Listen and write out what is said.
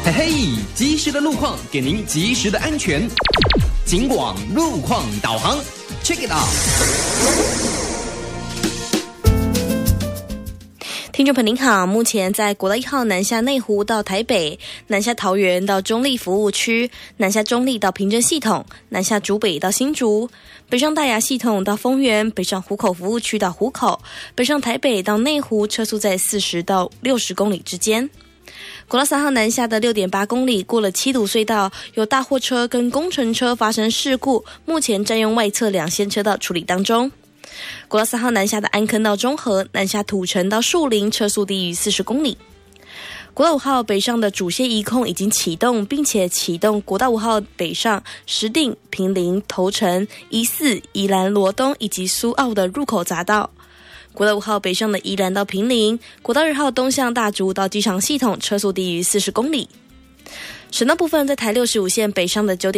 嘿嘿，及时的路况给您及时的安全。警广路况导航 ，Check it out。 听众朋友您好，目前在国道1号南下内湖到台北，南下桃园到中立服务区，南下中立到平镇系统，南下竹北到新竹，北上大雅系统到丰原，北上湖口服务区到湖口，北上台北到内湖，车速在40到60公里之间。国道3号南下的 6.8 公里，过了七堵隧道，有大货车跟工程车发生事故，目前占用外侧2线车道处理当中。国道3号南下的安坑到中和，南下土城到树林，车速低于40公里。国道5号北上的主线移控已经启动，并且启动国道5号北上石碇、坪林、头城、宜4、宜兰罗东以及苏澳的入口匝道。国道5号北上的宜兰到坪林，国道2号东向大竹到机场系统，车速低于40公里。省道部分，在台65线北上的9点